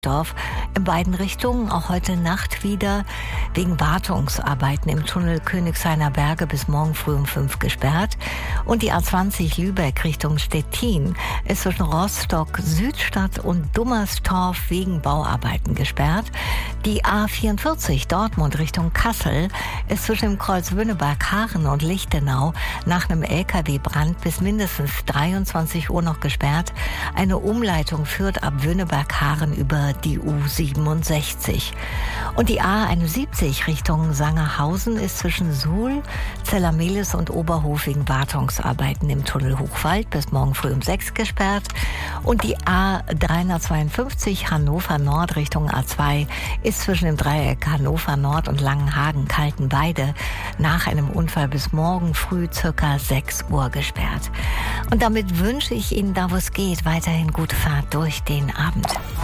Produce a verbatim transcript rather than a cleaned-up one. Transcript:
Dorf in beiden Richtungen, auch heute Nacht wieder wegen Wartungsarbeiten im Tunnel Königshainer Berge bis morgen früh um fünf gesperrt. Und die A zwanzig Lübeck Richtung Stettin ist zwischen Rostock Südstadt und Dummerstorf wegen Bauarbeiten gesperrt. Die A vierundvierzig Dortmund Richtung Kassel ist zwischen dem Kreuz Wünneberg-Haaren und Lichtenau nach einem L K W-Brand bis mindestens dreiundzwanzig Uhr noch gesperrt. Eine Umleitung führt ab Wünneberg-Haaren über die U siebenundsechzig. Und die A einundsiebzig Richtung Sangerhausen ist zwischen Suhl, Zellermelis und Oberhof wegen Wartungsarbeiten im Tunnel Hochwald bis morgen früh um sechs gesperrt. Und die A dreihundertzweiundfünfzig Hannover Nord Richtung A zwei ist zwischen dem Dreieck Hannover Nord und Langenhagen-Kaltenweide nach einem Unfall bis morgen früh circa sechs Uhr gesperrt. Und damit wünsche ich Ihnen, da wo es geht, weiterhin gute Fahrt durch den Abend.